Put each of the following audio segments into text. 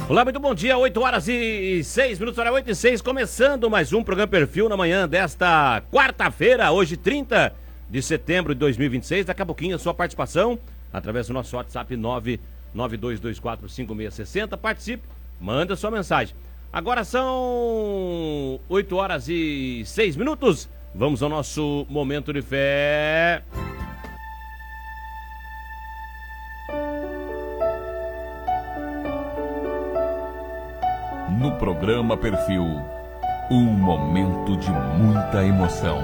Olá, muito bom dia, 8h06, hora 8h06, começando mais um programa Perfil na manhã desta quarta-feira, hoje 30 de setembro de 2026. Daqui a pouquinho a sua participação através do nosso WhatsApp 992245660. Participe, manda sua mensagem. Agora são 8h06, vamos ao nosso momento de fé. No programa Perfil, um momento de muita emoção.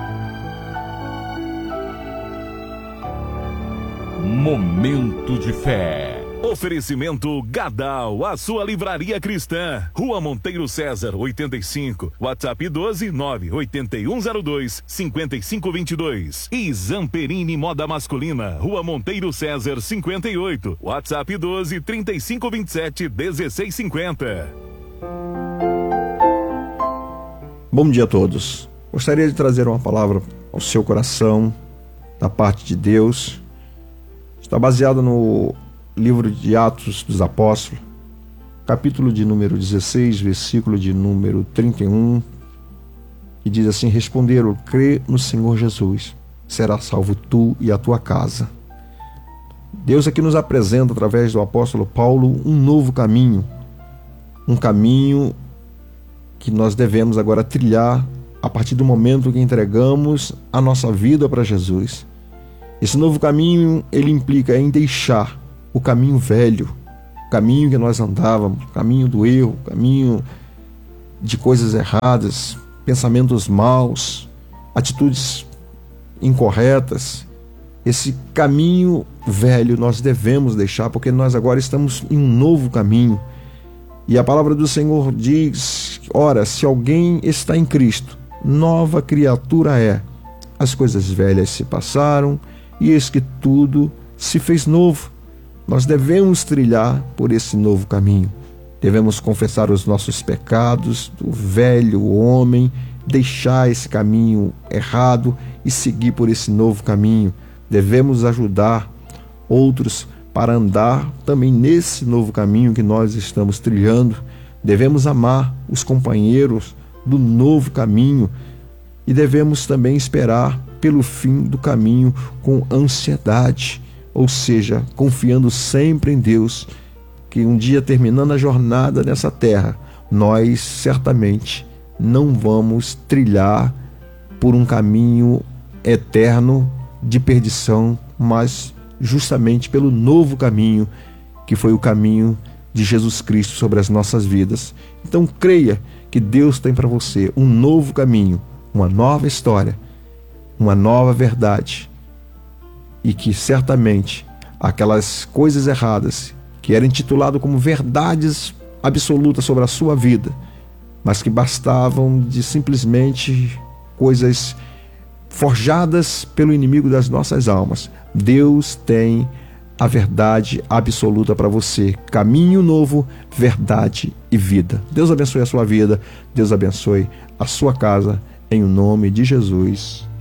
Momento de fé. Oferecimento Gadal, a sua livraria cristã. Rua Monteiro César, 85. WhatsApp 12981025522. E Zamperini Moda Masculina, Rua Monteiro César, 58. WhatsApp 1235271650. Bom dia a todos. Gostaria de trazer uma palavra ao seu coração, da parte de Deus. Está baseada no livro de Atos dos Apóstolos, capítulo de número 16, versículo de número 31, que diz assim: responderam, crê no Senhor Jesus, será salvo tu e a tua casa. Deus aqui nos apresenta, através do apóstolo Paulo, um novo caminho, um caminho que nós devemos agora trilhar a partir do momento que entregamos a nossa vida para Jesus. Esse novo caminho, ele implica em deixar o caminho velho, o caminho que nós andávamos, o caminho do erro, o caminho de coisas erradas, pensamentos maus, atitudes incorretas. Esse caminho velho nós devemos deixar, porque nós agora estamos em um novo caminho. E a palavra do Senhor diz: ora, se alguém está em Cristo, nova criatura é. As coisas velhas se passaram, e eis que tudo se fez novo. Nós devemos trilhar por esse novo caminho. Devemos confessar os nossos pecados do velho homem, deixar esse caminho errado e seguir por esse novo caminho. Devemos ajudar outros para andar também nesse novo caminho que nós estamos trilhando. Devemos amar os companheiros do novo caminho e devemos também esperar pelo fim do caminho com ansiedade, ou seja, confiando sempre em Deus, que um dia, terminando a jornada nessa terra, nós certamente não vamos trilhar por um caminho eterno de perdição, mas justamente pelo novo caminho, que foi o caminho de Jesus Cristo sobre as nossas vidas. Então creia que Deus tem para você um novo caminho, uma nova história, uma nova verdade, e que certamente aquelas coisas erradas que eram intituladas como verdades absolutas sobre a sua vida, mas que bastavam de simplesmente coisas forjadas pelo inimigo das nossas almas, Deus tem a verdade absoluta para você. Caminho novo, verdade e vida. Deus abençoe a sua vida, Deus abençoe a sua casa, em o nome de Jesus.